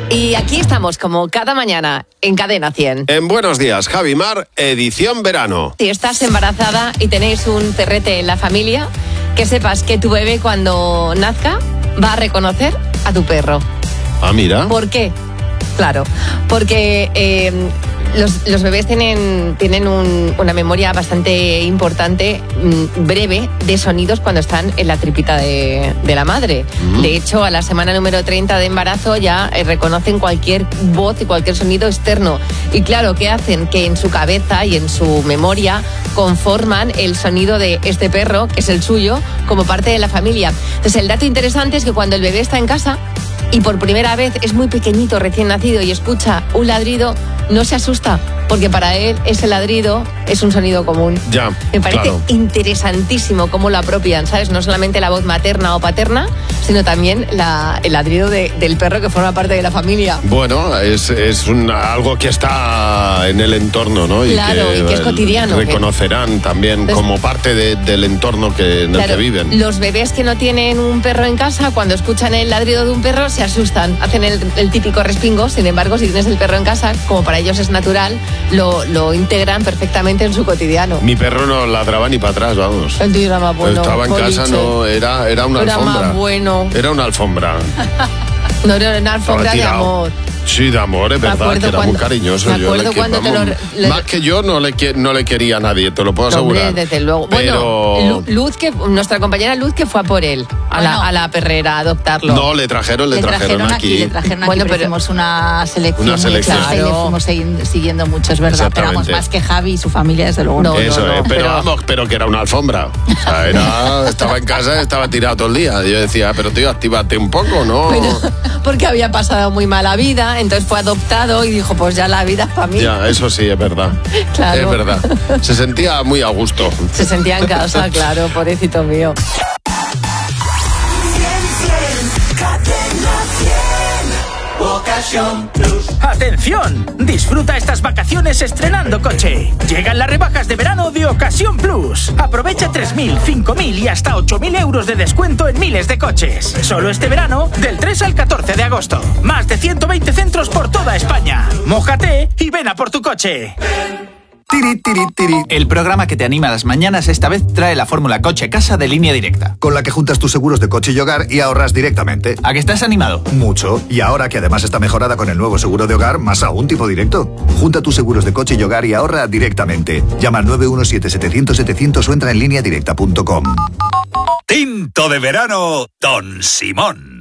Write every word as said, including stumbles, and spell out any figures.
Y aquí estamos, como cada mañana, en Cadena cien. En Buenos Días, Javi Mar, edición verano. Si estás embarazada y tenéis un perrete en la familia, que sepas que tu bebé cuando nazca va a reconocer a tu perro. Ah, mira. ¿Por qué? Claro, porque eh, los, los bebés tienen, tienen un, una memoria bastante importante, mmm, breve, de sonidos cuando están en la tripita de, de la madre. Mm. De hecho, a la semana número treinta de embarazo ya eh, reconocen cualquier voz y cualquier sonido externo. Y claro, ¿qué hacen? Que en su cabeza y en su memoria conforman el sonido de este perro, que es el suyo, como parte de la familia. Entonces, el dato interesante es que cuando el bebé está en casa y por primera vez es muy pequeñito, recién nacido, y escucha un ladrido, no se asusta, porque para él ese ladrido es un sonido común. Ya, Me parece claro. interesantísimo cómo lo apropian, ¿sabes? No solamente la voz materna o paterna, sino también la, el ladrido de, del perro que forma parte de la familia. Bueno, es, es un, algo que está en el entorno, ¿no? Y claro, que, y que es cotidiano. Reconocerán que... también Entonces, como parte de, del entorno que, en claro, el que viven. Los bebés que no tienen un perro en casa, cuando escuchan el ladrido de un perro, se asustan, hacen el, el típico respingo. Sin embargo, si tienes el perro en casa, como para ellos es natural, lo, lo integran perfectamente en su cotidiano. Mi perro no ladraba ni para atrás, vamos. El tuyo era más bueno. Estaba en Poliche. casa, no, era, era una era alfombra. Era más bueno. Era una alfombra. No era una alfombra de amor. Sí, de amor, es verdad, que era cuando, muy cariñoso. Me acuerdo yo le, cuando vamos, te lo... Más que yo no le, no le quería a nadie, te lo puedo asegurar. Hombre, desde luego. Pero... Bueno, Luz, que, nuestra compañera Luz, que fue a por él, a, bueno, la, a la perrera, a adoptarlo. No, le trajeron, le, le trajeron, trajeron aquí. aquí. Le trajeron bueno, aquí, pero hicimos una selección. Una selección. Claro. Y le fuimos siguiendo mucho, es verdad. Pero vamos, más que Javi y su familia, desde luego. No, Eso no, no, es, pero, pero vamos, pero que era una alfombra. O sea, era, estaba en casa, estaba tirado todo el día. Yo decía, pero tío, actívate un poco, ¿no? Pero, porque había pasado muy mala vida, entonces fue adoptado y dijo, pues ya la vida es para mí. Ya, eso sí, es verdad. Claro. Es verdad. Se sentía muy a gusto. Se sentía en casa, claro, pobrecito mío. ¡Atención! Disfruta estas vacaciones estrenando coche. Llegan las rebajas de verano de Ocasión Plus. Aprovecha tres mil, cinco mil y hasta ocho mil euros de descuento en miles de coches. Solo este verano, del tres al catorce de agosto. Más de ciento veinte centros por toda España. Mójate y ven a por tu coche. Tiri, tiri, tiri. El programa que te anima las mañanas esta vez trae la fórmula coche-casa de Línea Directa, con la que juntas tus seguros de coche y hogar y ahorras directamente. ¿A que estás animado? Mucho. Y ahora que además está mejorada con el nuevo seguro de hogar, más aún tipo directo. Junta tus seguros de coche y hogar y ahorra directamente. Llama al nueve uno siete, setecientos, setecientos o entra en línea directa punto com. Tinto de verano, Don Simón.